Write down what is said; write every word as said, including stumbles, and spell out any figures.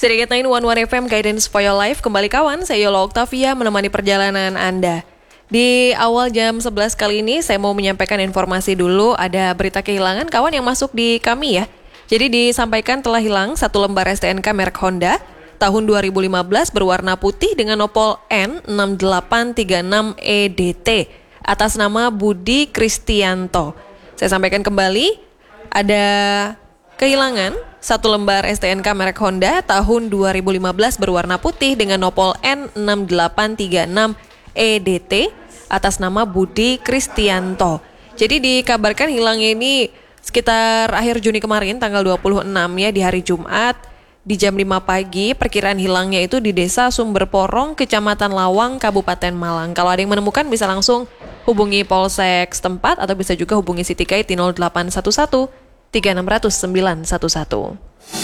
Sedikit sembilan satu satu F M Guidance for Your Life. Kembali kawan, saya Yola Octavia menemani perjalanan Anda. Di awal jam sebelas kali ini saya mau menyampaikan informasi dulu. Ada berita kehilangan kawan yang masuk di kami ya. Jadi disampaikan telah hilang satu lembar S T N K merek Honda tahun dua ribu lima belas berwarna putih dengan nopol N enam delapan tiga enam E D T atas nama Budi Kristianto. Saya sampaikan kembali, ada kehilangan satu lembar S T N K merek Honda tahun dua ribu lima belas berwarna putih dengan nopol N enam delapan tiga enam E D T atas nama Budi Kristianto. Jadi dikabarkan hilangnya ini sekitar akhir Juni kemarin, tanggal dua puluh enam ya, di hari Jumat di jam lima pagi. Perkiraan hilangnya itu di Desa Sumber Porong, Kecamatan Lawang, Kabupaten Malang. Kalau ada yang menemukan bisa langsung hubungi Polsek setempat atau bisa juga hubungi City Guide di nol delapan satu satu tiga enam nol nol sembilan satu satu.